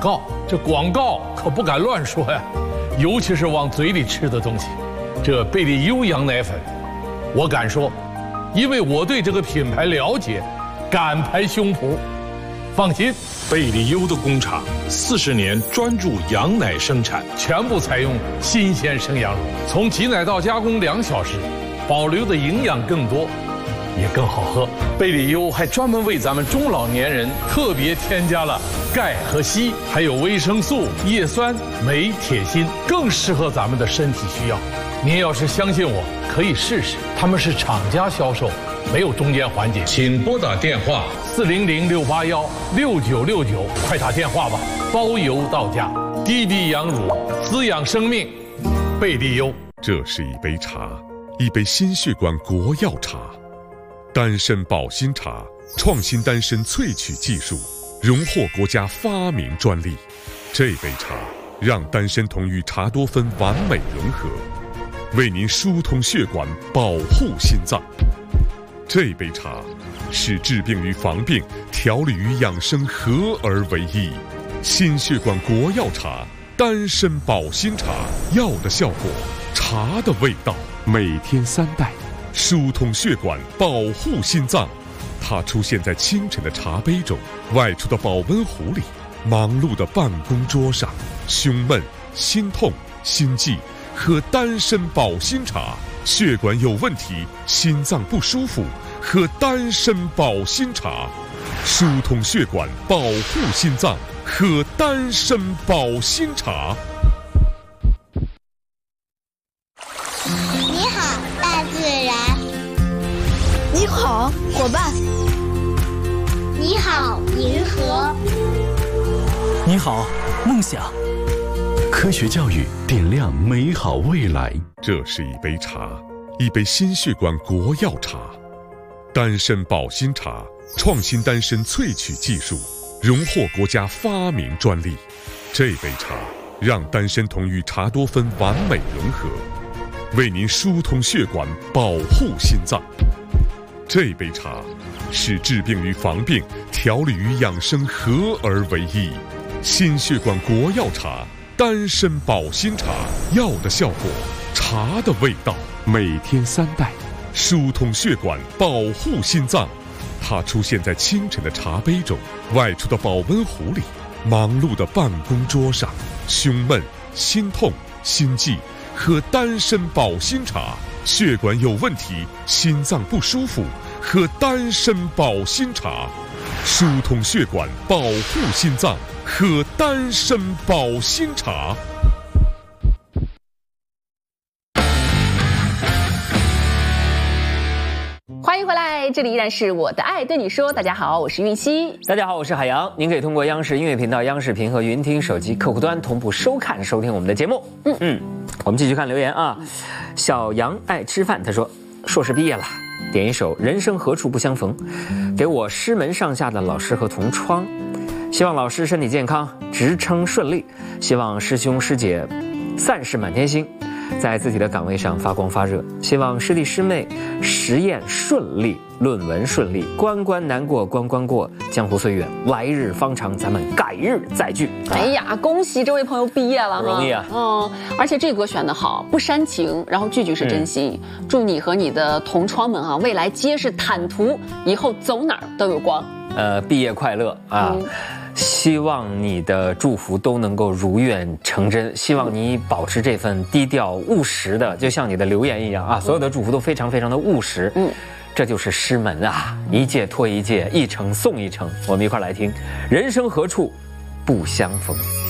告，这广告可不敢乱说呀，尤其是往嘴里吃的东西。这贝利优羊奶粉，我敢说，因为我对这个品牌了解，敢拍胸脯。放心， 贝利优的工厂40年专注羊奶生产， 全部采用新鲜生羊乳，从挤奶到加工2小时，保留的营养更多，也更好喝。贝利优还专门为咱们中老年人特别添加了钙和硒，还有维生素、叶酸、镁、铁、锌，更适合咱们的身体需要。您要是相信我，可以试试，他们是厂家销售，没有中间环节。 请拨打电话 400-681-6969，快打电话吧，包邮到家。低低羊乳，滋养生命，贝利优。 这是一杯茶，一杯心血管国药茶，丹参保心茶，创新丹参萃取技术，荣获国家发明专利。这杯茶让丹参酮与茶多酚完美融合，为您疏通血管，保护心脏。这杯茶是治病与防病、调理与养生合而为一。心血管国药茶，丹参保心茶，药的效果，茶的味道。每天3袋，疏通血管，保护心脏。它出现在清晨的茶杯中，外出的保温壶里，忙碌的办公桌上。胸闷、心痛、心悸，喝丹参保心茶。血管有问题，心脏不舒服，喝丹参保心茶。疏通血管，保护心脏，喝丹参保心茶。 你好，大自然。 你好，伙伴。 你好，银河。 你好，梦想。科学教育点亮美好未来。 这是一杯茶，一杯心血管国药茶，丹参保心茶，创新丹参萃取技术，荣获国家发明专利。这杯茶让丹参酮与茶多酚完美融合，为您疏通血管，保护心脏。这杯茶是治病与防病、调理与养生合而为一。心血管国药茶，丹参保心茶，药的效果，茶的味道。每天3袋，疏通血管，保护心脏。它出现在清晨的茶杯中，外出的保温壶里，忙碌的办公桌上。胸闷、心痛、心悸，喝丹参保心茶。血管有问题，心脏不舒服，喝丹参保心茶。疏通血管，保护心脏，喝丹参保心茶。 欢迎回来，这里依然是我的爱对你说。大家好，我是韵熙。 大家好，我是海洋。您可以通过央视音乐频道、央视频和云听手机客户端同步收看、收听我们的节目。我们继续看留言啊。小杨爱吃饭，他说：硕士毕业了，点一首《人生何处不相逢》，给我师门上下的老师和同窗，希望老师身体健康，职称顺利，希望师兄师姐散事满天星，在自己的岗位上发光发热，希望师弟师妹实验顺利，论文顺利，关关难过关关过，江湖岁月来日方长，咱们改日再聚。 哎呀，恭喜这位朋友毕业了， 不容易啊。 而且这歌选得好，不煽情，然后句句是真心。祝你和你的同窗们啊，未来皆是坦途，以后走哪儿都有光。 毕业快乐啊！希望你的祝福都能够如愿成真，希望你保持这份低调务实的，就像你的留言一样啊，所有的祝福都非常非常的务实。这就是师门啊，一届拖一届，一程送一程。我们一块来听，人生何处不相逢。